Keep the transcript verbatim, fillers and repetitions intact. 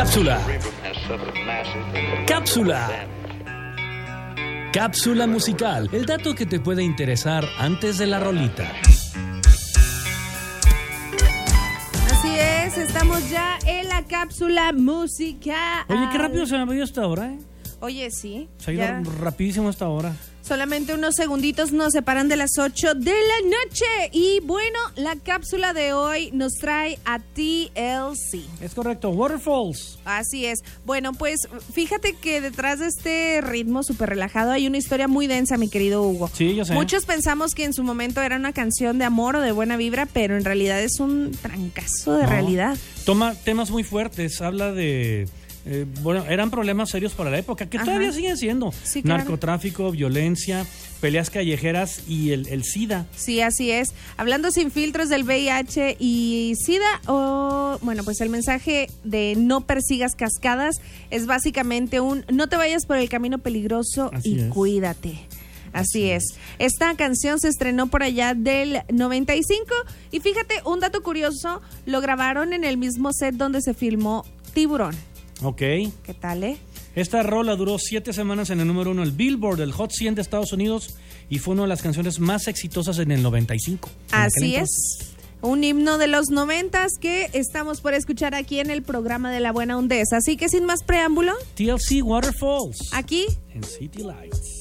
Cápsula. Cápsula. Cápsula musical. El dato que te puede interesar antes de la rolita. Así es, estamos ya en la cápsula musical. Oye, qué rápido se me ha ido esta hora, ¿eh? Oye, sí. Se ha ido ya. rapidísimo esta hora. Solamente unos segunditos nos separan de las ocho de la noche. Y bueno, la cápsula de hoy nos trae a T L C. Es correcto, Waterfalls. Así es. Bueno, pues fíjate que detrás de este ritmo súper relajado hay una historia muy densa, mi querido Hugo. Sí, yo sé. Muchos pensamos que en su momento era una canción de amor o de buena vibra, pero en realidad es un trancazo de No. realidad. Toma temas muy fuertes, habla de... Eh, bueno, eran problemas serios para la época, que Ajá. todavía siguen siendo. Sí, claro. Narcotráfico, violencia, peleas callejeras y el, el SIDA. Sí, así es. Hablando sin filtros del V I H y SIDA, o bueno, pues el mensaje de no persigas cascadas es básicamente un no te vayas por el camino peligroso Así y es. cuídate. Así es. Esta canción se estrenó por allá del noventa y cinco y fíjate, un dato curioso, lo grabaron en el mismo set donde se filmó Tiburón. Ok. ¿Qué tal, eh? Esta rola duró siete semanas en el número uno del Billboard, el Hot cien de Estados Unidos, y fue una de las canciones más exitosas en el noventa y cinco. Así es. Un himno de los noventas que estamos por escuchar aquí en el programa de La Buena Ondez. Así que sin más preámbulo, T L C Waterfalls. aquí en City Lights.